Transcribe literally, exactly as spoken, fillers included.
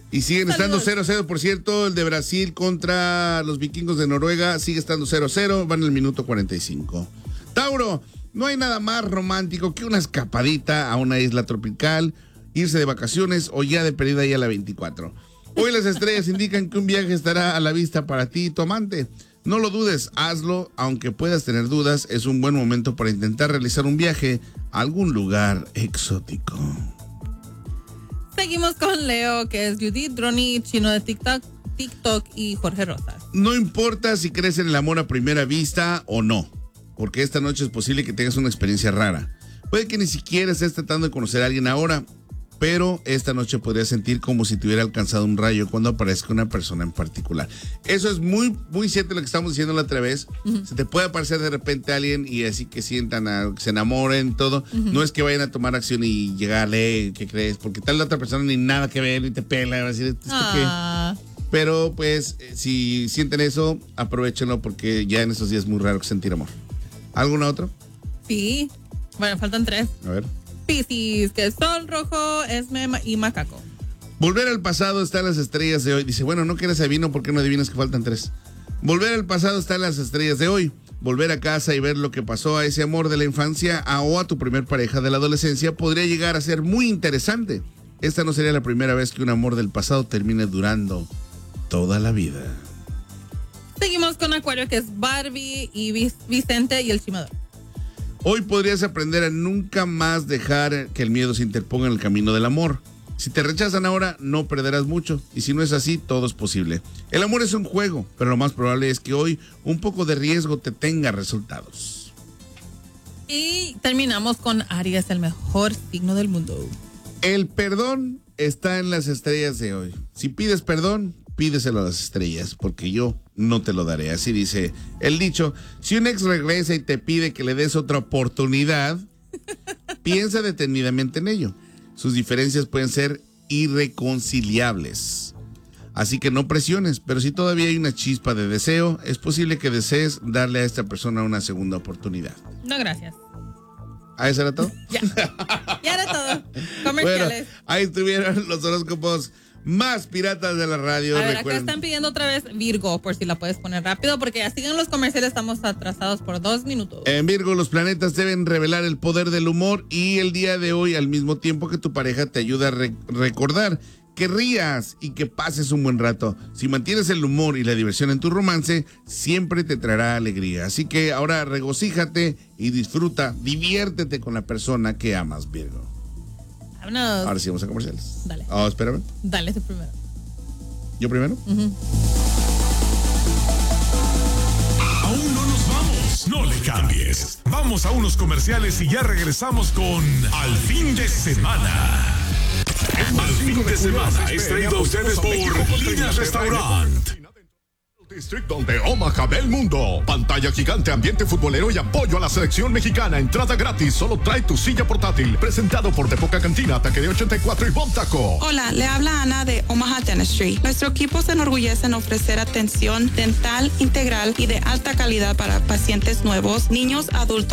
Y siguen Saludos. estando cero cero, por cierto, el de Brasil contra los vikingos de Noruega sigue estando cero cero, van en el minuto cuarenta y cinco. Tauro, no hay nada más romántico que una escapadita a una isla tropical, irse de vacaciones o ya de perdida ya a la veinticuatro. Hoy las estrellas indican que un viaje estará a la vista para ti y tu amante. No lo dudes, hazlo, aunque puedas tener dudas, es un buen momento para intentar realizar un viaje a algún lugar exótico. Seguimos con Leo, que es Judith, Ronnie, Chino de TikTok, TikTok y Jorge Rosas. No importa si crees en el amor a primera vista o no, porque esta noche es posible que tengas una experiencia rara. Puede que ni siquiera estés tratando de conocer a alguien ahora, pero esta noche podrías sentir como si te hubiera alcanzado un rayo cuando aparezca una persona en particular. Eso es muy, muy cierto lo que estamos diciendo la otra vez. Uh-huh. Se te puede aparecer de repente alguien y así que sientan, a, que se enamoren, todo. Uh-huh. No es que vayan a tomar acción y llegarle, ¿qué crees? Porque tal la otra persona ni nada que ver y te pela, va a decir, ¿esto ah. qué? Pero pues, si sienten eso, aprovechenlo porque ya en estos días es muy raro sentir amor. ¿Alguna otra? Sí. Bueno, faltan tres. A ver. Piscis, que es Sol, Rojo, Esme y Macaco. Volver al pasado está en las estrellas de hoy. Dice, bueno, no quieres adivino, ¿por qué no adivinas que faltan tres? Volver al pasado está en las estrellas de hoy. Volver a casa y ver lo que pasó a ese amor de la infancia a, o a tu primer pareja de la adolescencia podría llegar a ser muy interesante. Esta no sería la primera vez que un amor del pasado termine durando toda la vida. Seguimos con Acuario, que es Barbie y Vicente y el Chimador. Hoy podrías aprender a nunca más dejar que el miedo se interponga en el camino del amor. Si te rechazan ahora, no perderás mucho. Y si no es así, todo es posible. El amor es un juego, pero lo más probable es que hoy un poco de riesgo te tenga resultados. Y terminamos con Aries, el mejor signo del mundo. El perdón está en las estrellas de hoy. Si pides perdón, pídeselo a las estrellas, porque yo no te lo daré. Así dice el dicho. Si un ex regresa y te pide que le des otra oportunidad, piensa detenidamente en ello. Sus diferencias pueden ser irreconciliables. Así que no presiones, pero si todavía hay una chispa de deseo, es posible que desees darle a esta persona una segunda oportunidad. No, gracias. ¿Ah, eso era todo? Ya. Ya era todo. Comerciales. Bueno, ahí estuvieron los horóscopos más piratas de la radio. A ver, recuerden. acá están pidiendo otra vez Virgo, por si la puedes poner rápido, porque ya siguen los comerciales, estamos atrasados por dos minutos. En Virgo, los planetas deben revelar el poder del humor y el día de hoy, al mismo tiempo que tu pareja te ayuda a re- recordar que rías y que pases un buen rato. Si mantienes el humor y la diversión en tu romance, siempre te traerá alegría. Así que ahora regocíjate y disfruta, diviértete con la persona que amas, Virgo. Vámonos. Ahora sí vamos a comerciales. Dale. Oh, espérame. Dale, tú primero. ¿Yo primero? Uh-huh. Aún no nos vamos. No le cambies. Vamos a unos comerciales y ya regresamos con Al Fin de Semana. Al Fin de Semana es traído a ustedes por Líneas Restaurant. Distrito de Omaha del mundo. Pantalla gigante, ambiente futbolero y apoyo a la selección mexicana. Entrada gratis, solo trae tu silla portátil. Presentado por De Poca Cantina, Ataque de ochenta y cuatro y Bon Taco. Hola, le habla Ana de Omaha Dentistry. Nuestro equipo se enorgullece en ofrecer atención dental integral y de alta calidad para pacientes nuevos, niños, adultos